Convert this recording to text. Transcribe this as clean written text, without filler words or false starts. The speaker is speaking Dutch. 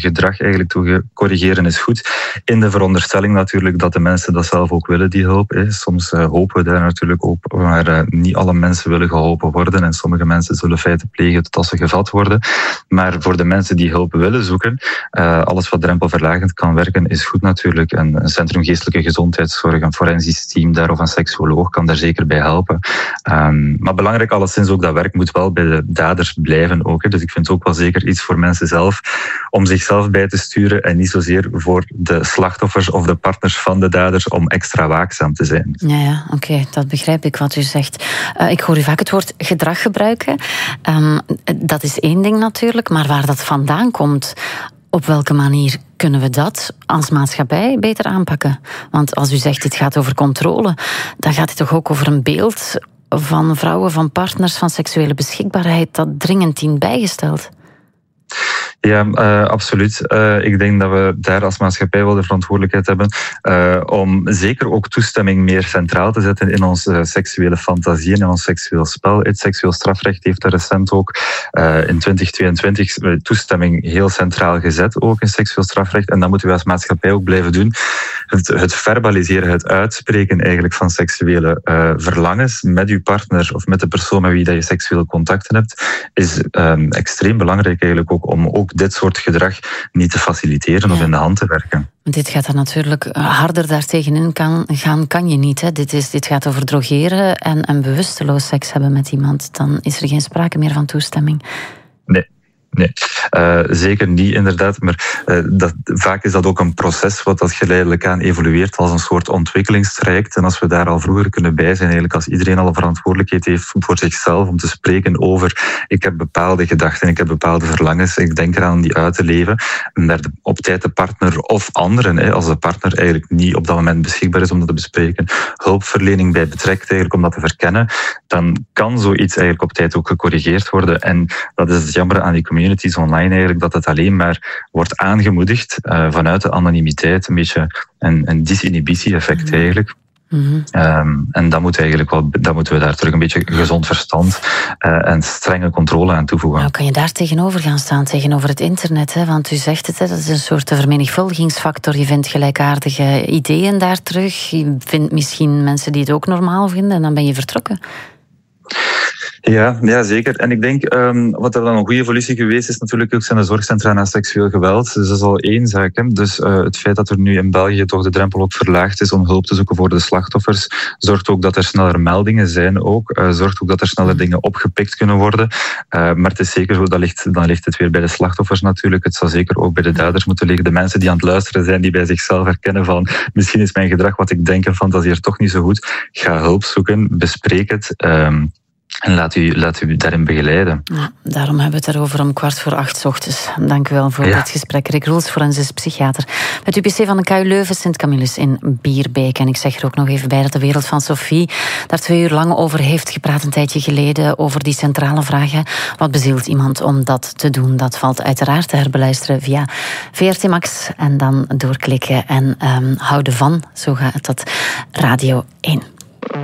gedrag eigenlijk te corrigeren is goed. In de veronderstelling natuurlijk dat de mensen dat zelf ook willen, die hulp. Soms hopen we daar natuurlijk op, maar niet alle mensen willen geholpen worden en sommige mensen zullen feiten plegen tot ze gevat worden. Maar voor de mensen die hulp willen zoeken, alles wat drempelverlagend kan werken is goed natuurlijk. Een centrum geestelijke gezondheidszorg, een forensisch team daar of een seksuoloog kan daar zeker bij helpen. Maar belangrijk alleszins ook, dat werk moet wel bij de daders blijven ook. Dus ik vind het ook wel zeker iets voor mensen zelf om zichzelf bij te sturen en niet zozeer voor de slachtoffers of de partners van de daders om extra waakzaam te zijn. Ja, oké, dat begrijp ik wat u zegt. Ik hoor u vaak het woord gedrag gebruiken. Dat is één ding natuurlijk, maar waar dat vandaan komt, op welke manier kunnen we dat als maatschappij beter aanpakken? Want als u zegt, dit gaat over controle, dan gaat het toch ook over een beeld van vrouwen, van partners, van seksuele beschikbaarheid dat dringend dient bijgesteld. Ja, absoluut. Ik denk dat we daar als maatschappij wel de verantwoordelijkheid hebben om zeker ook toestemming meer centraal te zetten in onze seksuele fantasieën, in ons seksueel spel. Het seksueel strafrecht heeft daar recent ook in 2022 toestemming heel centraal gezet, ook in seksueel strafrecht. En dat moeten we als maatschappij ook blijven doen. Het verbaliseren, het uitspreken eigenlijk van seksuele verlangens met uw partner of met de persoon met wie dat je seksuele contacten hebt, is extreem belangrijk eigenlijk ook om ook dit soort gedrag niet te faciliteren of in de hand te werken. Dit gaat er natuurlijk harder daartegenin gaan, kan je niet. Hè? Dit gaat over drogeren en bewusteloos seks hebben met iemand. Dan is er geen sprake meer van toestemming. Nee, zeker niet inderdaad. Maar vaak is dat ook een proces wat dat geleidelijk aan evolueert als een soort ontwikkelingstraject. En als we daar al vroeger kunnen bij zijn, eigenlijk als iedereen al een verantwoordelijkheid heeft voor zichzelf om te spreken over ik heb bepaalde gedachten, ik heb bepaalde verlangens, ik denk eraan die uit te leven. En daar op tijd de partner of anderen, als de partner eigenlijk niet op dat moment beschikbaar is om dat te bespreken, hulpverlening bij betrekt eigenlijk om dat te verkennen, dan kan zoiets eigenlijk op tijd ook gecorrigeerd worden. En dat is het jammer aan die communities online eigenlijk, dat het alleen maar wordt aangemoedigd vanuit de anonimiteit, een beetje een disinhibitie-effect eigenlijk. Mm-hmm. En dat moeten we daar terug een beetje gezond verstand en strenge controle aan toevoegen. Nou, kan je daar tegenover gaan staan, tegenover het internet? Hè? Want u zegt het, hè, dat is een soort vermenigvuldigingsfactor. Je vindt gelijkaardige ideeën daar terug. Je vindt misschien mensen die het ook normaal vinden en dan ben je vertrokken. Ja, zeker. En ik denk, wat er dan een goede evolutie geweest is, natuurlijk ook zijn de zorgcentra na seksueel geweld. Dus dat is al één zaak. Hè. Dus het feit dat er nu in België toch de drempel ook verlaagd is om hulp te zoeken voor de slachtoffers, zorgt ook dat er sneller meldingen zijn ook. Zorgt ook dat er sneller dingen opgepikt kunnen worden. Maar het is zeker zo, dan ligt het weer bij de slachtoffers natuurlijk. Het zou zeker ook bij de daders moeten liggen. De mensen die aan het luisteren zijn, die bij zichzelf herkennen van misschien is mijn gedrag wat ik denk en fantasieer toch niet zo goed. Ga hulp zoeken, bespreek het. En laat u daarin begeleiden. Ja, daarom hebben we het erover om 7:15 ochtends. Dank u wel voor dit gesprek. Rick Roels, forensisch psychiater. Met UPC van de KU Leuven, Sint-Camillus in Bierbeek. En ik zeg er ook nog even bij dat de wereld van Sophie daar 2 uur lang over heeft gepraat een tijdje geleden, over die centrale vragen. Wat bezielt iemand om dat te doen? Dat valt uiteraard te herbeluisteren via VRT Max. En dan doorklikken en houden van, zo gaat dat, Radio 1.